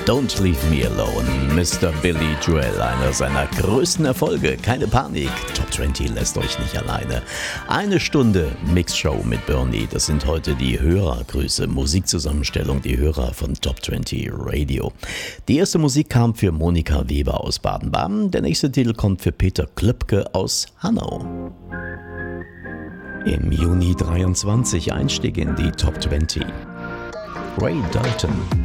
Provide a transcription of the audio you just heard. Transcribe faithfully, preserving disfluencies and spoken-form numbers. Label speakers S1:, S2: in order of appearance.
S1: Don't Leave Me Alone, Mister Billy Joel, einer seiner größten Erfolge. Keine Panik, Top zwanzig lässt euch nicht alleine. Eine Stunde Mixshow mit Bernie, das sind heute die Hörergrüße, Musikzusammenstellung, die Hörer von Top zwanzig Radio. Die erste Musik kam für Monika Weber aus Baden-Baden, der nächste Titel kommt für Peter Klöpke aus Hanau. Im Juni dreiundzwanzig Einstieg in die Top zwanzig. Ray Dalton.